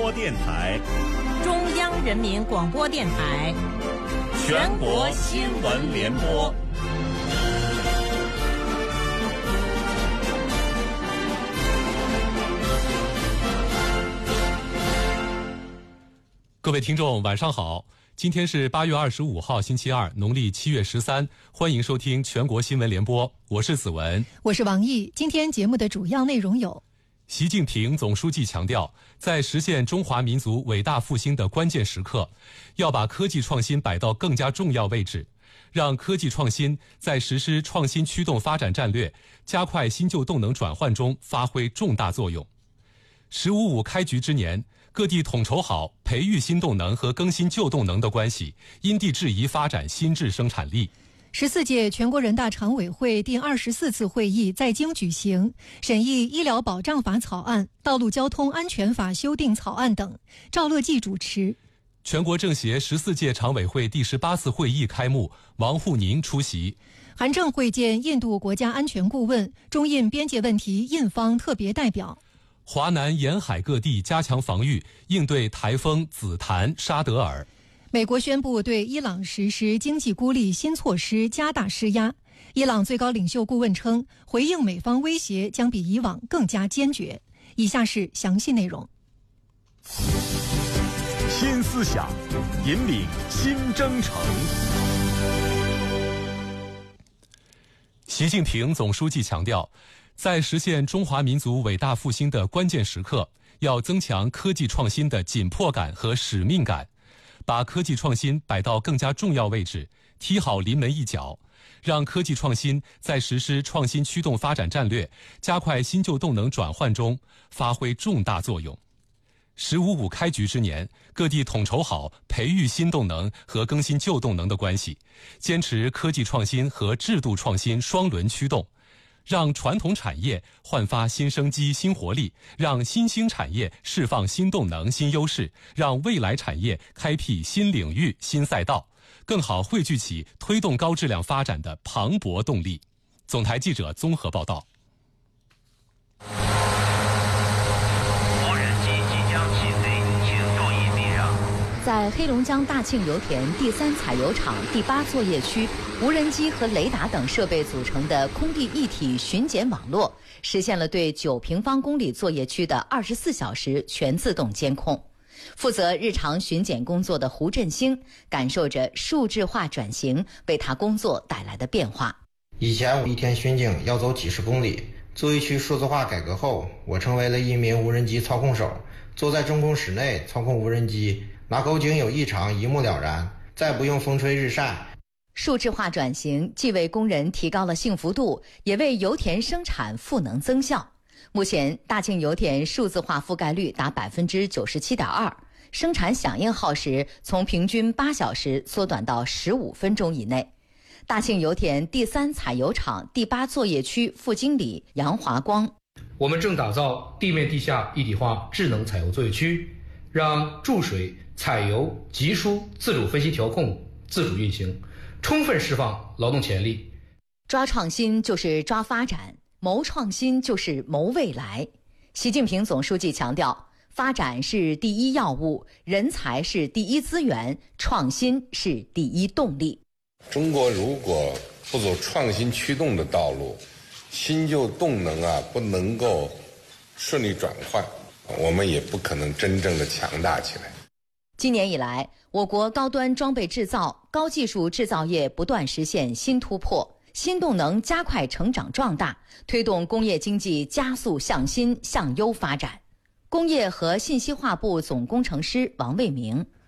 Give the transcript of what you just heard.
播电台、 中央人民广播电台、 全国新闻联播。 各位听众晚上好，今天是8月25号星期二，农历7月13，欢迎收听全国新闻联播，我是子文， 我是王毅。今天节目的主要内容有： 习近平总书记强调，在实现中华民族伟大复兴的关键时刻，要把科技创新摆到更加重要位置，让科技创新在实施创新驱动发展战略、加快新旧动能转换中发挥重大作用。“15+5”开局之年，各地统筹好培育新动能和更新旧动能的关系，因地制宜发展新质生产力。 14届全国人大常委会第24次会议在京举行，审议《医疗保障法》草案、《道路交通安全法》修订草案等。赵乐际主持。 全国政协14届常委会第18次会议开幕，王沪宁出席。 韩正会见印度国家安全顾问、中印边界问题印方特别代表。 华南沿海各地加强防御，应对台风紫檀、沙德尔。 美国宣布对伊朗实施经济孤立新措施，加大施压。伊朗最高领袖顾问称，回应美方威胁将比以往更加坚决。以下是详细内容。 新思想，引领新征程。 习近平总书记强调，在实现中华民族伟大复兴的关键时刻，要增强科技创新的紧迫感和使命感，把科技创新摆到更加重要位置，踢好临门一脚，让科技创新在实施创新驱动发展战略、加快新旧动能转换中发挥重大作用。“15+5”开局之年，各地统筹好培育新动能和更新旧动能的关系，坚持科技创新和制度创新双轮驱动，让传统产业焕发新生机、新活力，让新兴产业释放新动能、新优势，让未来产业开辟新领域、新赛道，更好汇聚起推动高质量发展的磅礴动力。总台记者综合报道。 无人机即将起飞，请座椅避让。 在黑龙江大庆油田第3采油厂第8作业区，无人机和雷达等设备组成的空地一体巡检网络，实现了对9平方公里作业区的24小时全自动监控。负责日常巡检工作的胡振兴感受着数字化转型为他工作带来的变化。 以前我一天巡警要走几十公里，作业区数字化改革后，我成为了一名无人机操控手，坐在中控室内操控无人机，哪口井有异常一目了然，再不用风吹日晒。 数字化转型既为工人提高了幸福度，也为油田生产赋能增效。目前，大庆油田数字化覆盖率达97.2%，生产响应耗时从平均8小时缩短到15分钟以内。大庆油田第3采油厂第8作业区副经理杨华光： 我们正打造地面地下一体化智能采油作业区，让注水、采油、集疏自主分析调控、自主运行，充分释放劳动潜力。 抓创新就是抓发展，谋创新就是谋未来。习近平总书记强调，发展是第一要务，人才是第一资源，创新是第一动力。 中国如果不走创新驱动的道路，新旧动能不能够顺利转换，我们也不可能真正的强大起来。 今年以来，我国高端装备制造、高技术制造业不断实现新突破，新动能加快成长壮大，推动工业经济加速向新向优发展。工业和信息化部总工程师王卫明：